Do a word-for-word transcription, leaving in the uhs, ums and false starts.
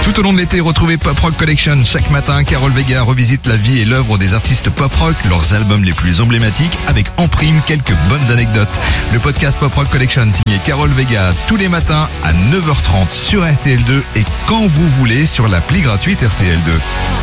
Tout au long de l'été, retrouvez Pop Rock Collection. Chaque matin, Carole Vega revisite la vie et l'œuvre des artistes pop rock, leurs albums les plus emblématiques, avec en prime quelques bonnes anecdotes. Le podcast Pop Rock Collection signé Carole Vega tous les matins à neuf heures trente sur R T L deux et quand vous voulez sur l'appli gratuite R T L deux.